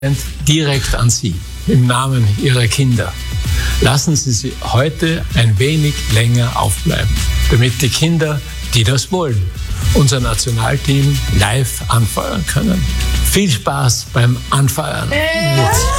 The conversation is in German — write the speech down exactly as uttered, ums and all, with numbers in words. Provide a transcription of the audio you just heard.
direkt an Sie, im Namen Ihrer Kinder. Lassen Sie sie heute ein wenig länger aufbleiben, damit die Kinder, die das wollen, unser Nationalteam live anfeuern können. Viel Spaß beim Anfeuern.